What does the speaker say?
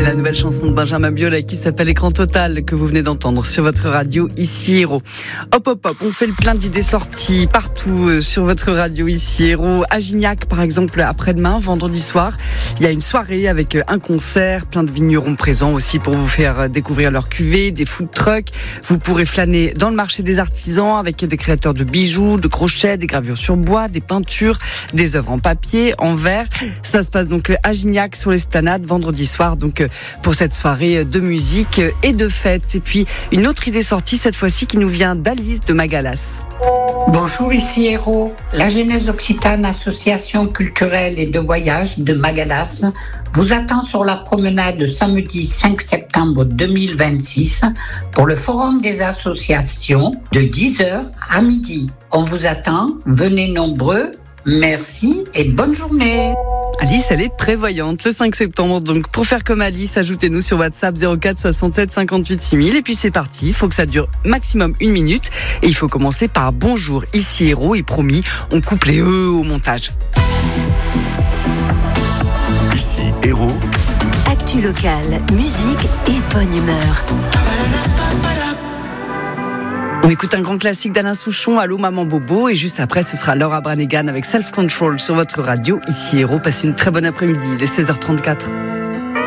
C'est la nouvelle chanson de Benjamin Biolay qui s'appelle Écran Total que vous venez d'entendre sur votre radio ici Héros. Hop hop hop, on fait le plein d'idées sorties partout sur votre radio ici Héros. À Gignac par exemple, après-demain, vendredi soir, il y a une soirée avec un concert, plein de vignerons présents aussi pour vous faire découvrir leur cuvée, des food trucks. Vous pourrez flâner dans le marché des artisans avec des créateurs de bijoux, de crochets, des gravures sur bois, des peintures, des œuvres en papier, en verre. Ça se passe donc à Gignac sur l'esplanade vendredi soir, donc pour cette soirée de musique et de fête. Et puis une autre idée sortie cette fois-ci qui nous vient d'Alice de Magalas. Bonjour, ici Héros. La Genèse Occitane, association culturelle et de voyage de Magalas, vous attend sur la promenade samedi 5 septembre 2026 pour le forum des associations de 10h à midi. On vous attend, venez nombreux. Merci et bonne journée. Alice, elle est prévoyante le 5 septembre. Donc, pour faire comme Alice, ajoutez-nous sur WhatsApp 04 67 58 6000. Et puis, c'est parti. Il faut que ça dure maximum 1 minute. Et il faut commencer par bonjour, ici Héros. Et promis, on coupe les E au montage. Ici Héros. Actu locale, musique et bonne humeur. On écoute un grand classique d'Alain Souchon, Allô Maman Bobo, et juste après ce sera Laura Branigan avec Self Control sur votre radio, ici Héros. Passez une très bonne après-midi, il est 16h34.